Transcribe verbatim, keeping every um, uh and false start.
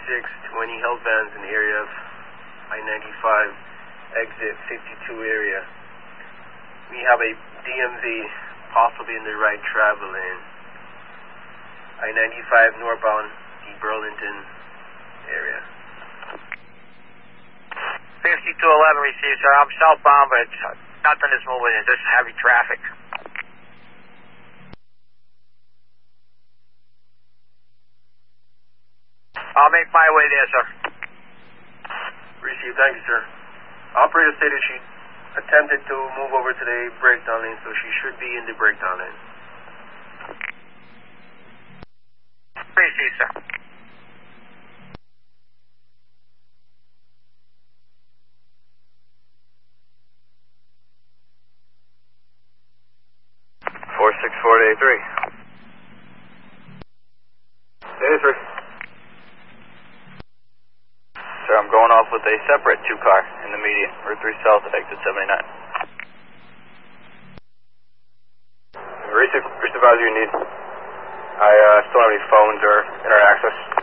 thirty-six twenty held vans in the area of I ninety-five exit fifty-two area. We have a D M V possibly in the right travel lane. I ninety-five northbound, the Burlington area. fifty-two eleven received, sir. I'm southbound, but it's, uh, nothing is moving. It's just heavy traffic. I'll make my way there, sir. Received, thank you, sir. Operator stated she attempted to move over to the breakdown lane, so she should be in the breakdown lane. Received, sir. four six four to A three. A three. Sir, I'm going off with a separate two car in the median, Route three South, exit seventy-nine. Receive, which advisor you need? I uh, still don't have any phones or internet access.